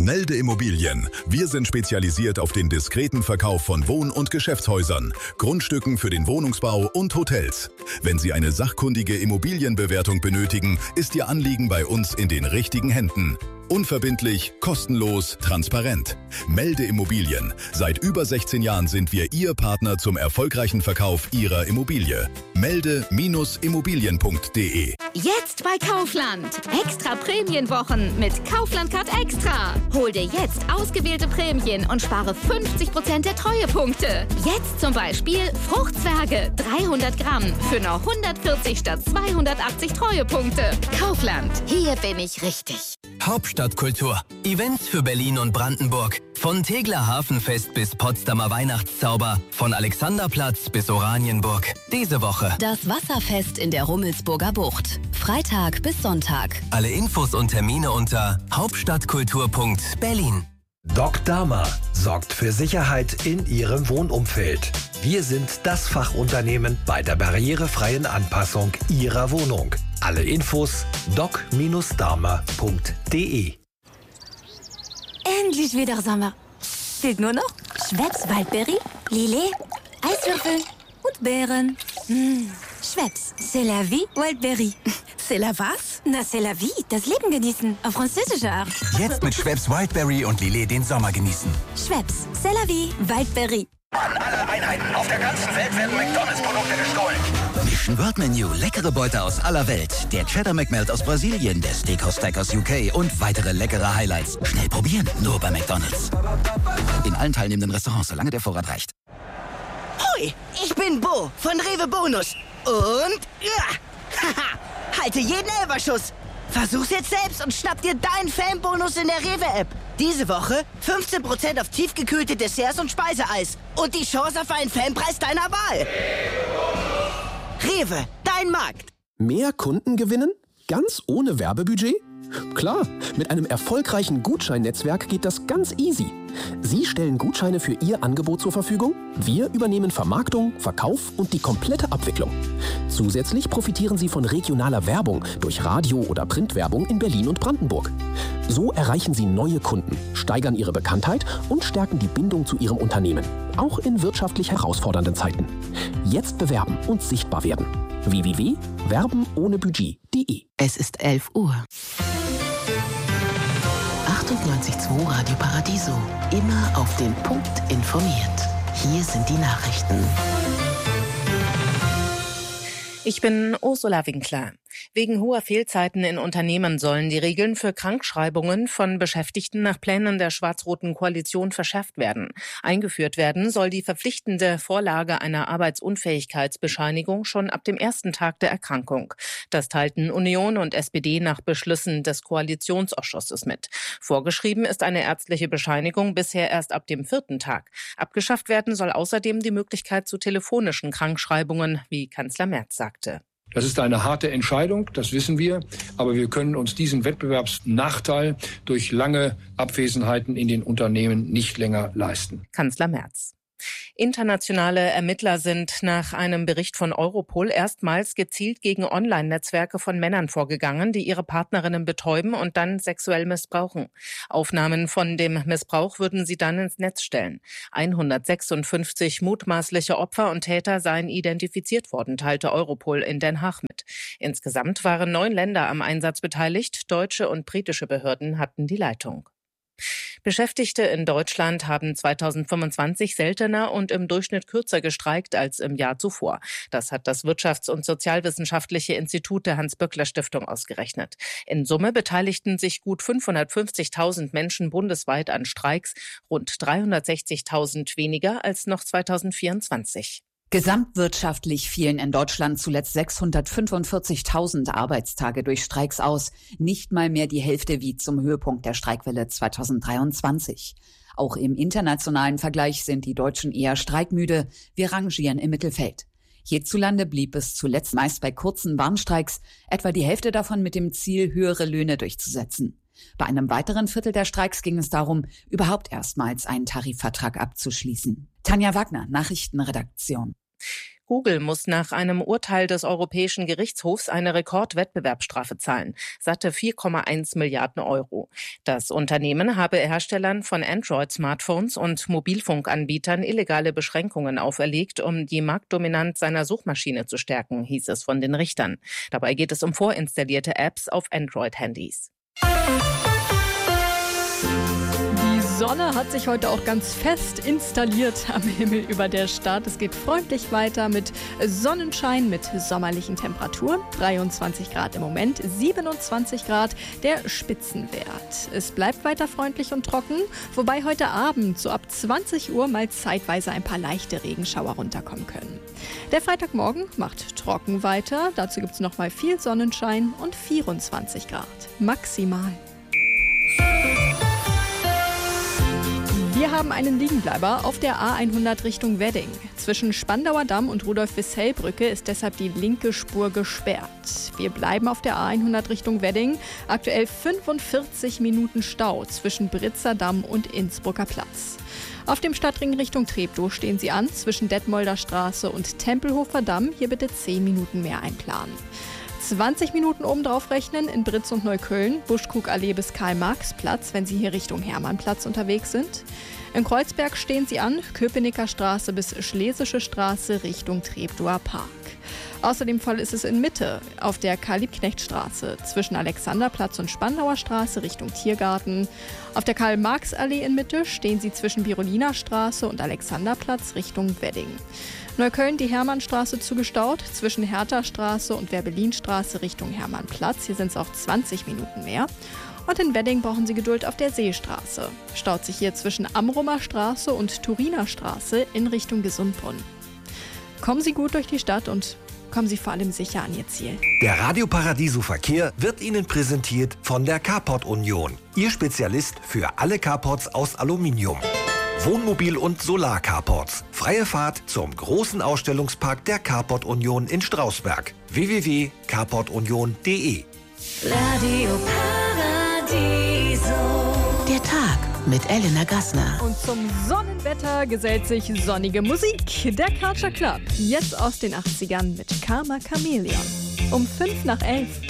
Melde Immobilien. Wir sind spezialisiert auf den diskreten Verkauf von Wohn- und Geschäftshäusern, Grundstücken für den Wohnungsbau und Hotels. Wenn Sie eine sachkundige Immobilienbewertung benötigen, ist Ihr Anliegen bei uns in den richtigen Händen. Unverbindlich, kostenlos, transparent. Melde Immobilien. Seit über 16 Jahren sind wir Ihr Partner zum erfolgreichen Verkauf Ihrer Immobilie. Melde-immobilien.de. Jetzt bei Kaufland. Extra Prämienwochen mit Kaufland Card Extra. Hol dir jetzt ausgewählte Prämien und spare 50% der Treuepunkte. Jetzt zum Beispiel Fruchtzwerge 300 Gramm für nur 140 statt 280 Treuepunkte. Kaufland. Hier bin ich richtig. Hauptstadtkultur. Events für Berlin und Brandenburg. Von Tegeler Hafenfest bis Potsdamer Weihnachtszauber. Von Alexanderplatz bis Oranienburg. Diese Woche das Wasserfest in der Rummelsburger Bucht. Freitag bis Sonntag. Alle Infos und Termine unter hauptstadtkultur.berlin. Doc Dama sorgt für Sicherheit in Ihrem Wohnumfeld. Wir sind das Fachunternehmen bei der barrierefreien Anpassung Ihrer Wohnung. Alle Infos doc-dama.de. Endlich wieder Sommer. Fehlt nur noch Schweppes Waldbeere, Lillet, Eiswürfel und Beeren. Schweppes, c'est la vie, Wildberry. C'est la was? Na, c'est la vie, das Leben genießen, auf französische Art. Jetzt mit Schweppes Wildberry und Lillet den Sommer genießen. Schweppes, c'est la vie, Wildberry. An alle Einheiten auf der ganzen Welt werden McDonalds-Produkte gestohlen. Mission World Menu, leckere Beute aus aller Welt. Der Cheddar McMelt aus Brasilien, der Steakhouse Stack aus UK und weitere leckere Highlights. Schnell probieren, nur bei McDonalds. In allen teilnehmenden Restaurants, solange der Vorrat reicht. Hoi, ich bin Bo von Rewe Bonus. Und haha, halte jeden Elferschuss. Versuch's jetzt selbst und schnapp dir deinen Fanbonus in der Rewe-App. Diese Woche 15% auf tiefgekühlte Desserts und Speiseeis. Und die Chance auf einen Fanpreis deiner Wahl. Rewe, dein Markt. Mehr Kunden gewinnen? Ganz ohne Werbebudget? Klar, mit einem erfolgreichen Gutscheinnetzwerk geht das ganz easy. Sie stellen Gutscheine für Ihr Angebot zur Verfügung, wir übernehmen Vermarktung, Verkauf und die komplette Abwicklung. Zusätzlich profitieren Sie von regionaler Werbung durch Radio- oder Printwerbung in Berlin und Brandenburg. So erreichen Sie neue Kunden, steigern Ihre Bekanntheit und stärken die Bindung zu Ihrem Unternehmen, auch in wirtschaftlich herausfordernden Zeiten. Jetzt bewerben und sichtbar werden. www.werbenohnebudget.de. Es ist 11 Uhr. 98.2 Radio Paradiso. Immer auf den Punkt informiert. Hier sind die Nachrichten. Ich bin Ursula Winkler. Wegen hoher Fehlzeiten in Unternehmen sollen die Regeln für Krankschreibungen von Beschäftigten nach Plänen der schwarz-roten Koalition verschärft werden. Eingeführt werden soll die verpflichtende Vorlage einer Arbeitsunfähigkeitsbescheinigung schon ab dem ersten Tag der Erkrankung. Das teilten Union und SPD nach Beschlüssen des Koalitionsausschusses mit. Vorgeschrieben ist eine ärztliche Bescheinigung bisher erst ab dem 4. Tag. Abgeschafft werden soll außerdem die Möglichkeit zu telefonischen Krankschreibungen, wie Kanzler Merz sagte. Das ist eine harte Entscheidung, das wissen wir, aber wir können uns diesen Wettbewerbsnachteil durch lange Abwesenheiten in den Unternehmen nicht länger leisten. Kanzler Merz. Internationale Ermittler sind nach einem Bericht von Europol erstmals gezielt gegen Online-Netzwerke von Männern vorgegangen, die ihre Partnerinnen betäuben und dann sexuell missbrauchen. Aufnahmen von dem Missbrauch würden sie dann ins Netz stellen. 156 mutmaßliche Opfer und Täter seien identifiziert worden, teilte Europol in Den Haag mit. Insgesamt waren 9 Länder am Einsatz beteiligt. Deutsche und britische Behörden hatten die Leitung. Beschäftigte in Deutschland haben 2025 seltener und im Durchschnitt kürzer gestreikt als im Jahr zuvor. Das hat das Wirtschafts- und Sozialwissenschaftliche Institut der Hans-Böckler-Stiftung ausgerechnet. In Summe beteiligten sich gut 550.000 Menschen bundesweit an Streiks, rund 360.000 weniger als noch 2024. Gesamtwirtschaftlich fielen in Deutschland zuletzt 645.000 Arbeitstage durch Streiks aus. Nicht mal mehr die Hälfte wie zum Höhepunkt der Streikwelle 2023. Auch im internationalen Vergleich sind die Deutschen eher streikmüde. Wir rangieren im Mittelfeld. Hierzulande blieb es zuletzt meist bei kurzen Warnstreiks, etwa die Hälfte davon mit dem Ziel, höhere Löhne durchzusetzen. Bei einem weiteren Viertel der Streiks ging es darum, überhaupt erstmals einen Tarifvertrag abzuschließen. Tanja Wagner, Nachrichtenredaktion. Google muss nach einem Urteil des Europäischen Gerichtshofs eine Rekordwettbewerbsstrafe zahlen. Satte 4,1 Milliarden Euro. Das Unternehmen habe Herstellern von Android-Smartphones und Mobilfunkanbietern illegale Beschränkungen auferlegt, um die Marktdominanz seiner Suchmaschine zu stärken, hieß es von den Richtern. Dabei geht es um vorinstallierte Apps auf Android-Handys. Die Sonne hat sich heute auch ganz fest installiert am Himmel über der Stadt. Es geht freundlich weiter mit Sonnenschein, mit sommerlichen Temperaturen. 23 Grad im Moment, 27 Grad der Spitzenwert. Es bleibt weiter freundlich und trocken, wobei heute Abend so ab 20 Uhr mal zeitweise ein paar leichte Regenschauer runterkommen können. Der Freitagmorgen macht trocken weiter. Dazu gibt es nochmal viel Sonnenschein und 24 Grad maximal. Wir haben einen Liegenbleiber auf der A100 Richtung Wedding. Zwischen Spandauer Damm und Rudolf-Wissell-Brücke ist deshalb die linke Spur gesperrt. Wir bleiben auf der A100 Richtung Wedding. Aktuell 45 Minuten Stau zwischen Britzer Damm und Innsbrucker Platz. Auf dem Stadtring Richtung Treptow stehen Sie an, zwischen Detmolder Straße und Tempelhofer Damm. Hier bitte 10 Minuten mehr einplanen. 20 Minuten obendrauf rechnen in Britz und Neukölln, Buschkrug-Allee bis Karl-Marx-Platz, wenn Sie hier Richtung Hermannplatz unterwegs sind. In Kreuzberg stehen Sie an, Köpenicker Straße bis Schlesische Straße Richtung Treptower Park. Außerdem voll ist es in Mitte auf der Karl-Liebknecht-Straße zwischen Alexanderplatz und Spandauer Straße Richtung Tiergarten. Auf der Karl-Marx-Allee in Mitte stehen Sie zwischen Biroliner Straße und Alexanderplatz Richtung Wedding. Neukölln die Hermannstraße zugestaut, zwischen Hertha-Straße und Werbelinstraße Richtung Hermannplatz. Hier sind es auch 20 Minuten mehr. Und in Wedding brauchen Sie Geduld auf der Seestraße. Staut sich hier zwischen Amrumer Straße und Turiner Straße in Richtung Gesundbrunn. Kommen Sie gut durch die Stadt und kommen Sie vor allem sicher an Ihr Ziel. Der Radio Paradiso Verkehr wird Ihnen präsentiert von der Carport Union. Ihr Spezialist für alle Carports aus Aluminium. Wohnmobil- und Solar-Carports. Freie Fahrt zum großen Ausstellungspark der Carport Union in Strausberg. www.carportunion.de. Radio Paradiso. Der Tag mit Elena Gassner. Und zum Sonnenwetter gesellt sich sonnige Musik. Der Culture Club, jetzt aus den 80ern mit Karma Chameleon. Um 5 nach 11.